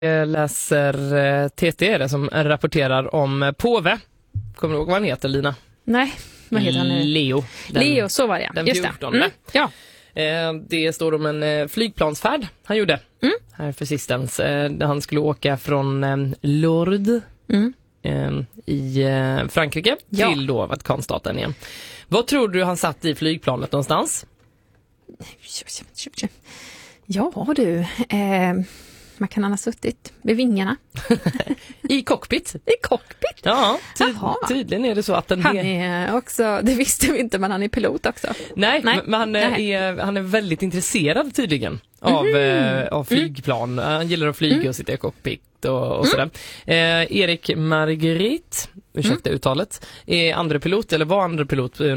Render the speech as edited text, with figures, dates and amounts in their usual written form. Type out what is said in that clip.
läser TT är det som rapporterar om påve. Kommer du ihåg vad han heter, Lina? Nej, vad heter han nu? Leo. Leo, så var det. Den Just 14. det. Ja. Det står om en flygplansfärd han gjorde här för sistens. Där han skulle åka från Lourdes i Frankrike till då Vatikanstaten igen. Vad tror du han satt i flygplanet någonstans? Ja du, man kan ha suttit vid vingarna. I cockpit. I cockpit? Ja, tydligen är det så att han är också, det visste vi inte, men han är pilot också. Nej. Men han är väldigt intresserad tydligen av flygplan. Han gillar att flyga och sitta i cockpit och sådär. Erik Marguerite, ursäkta uttalet, är andra pilot eller var andra pilot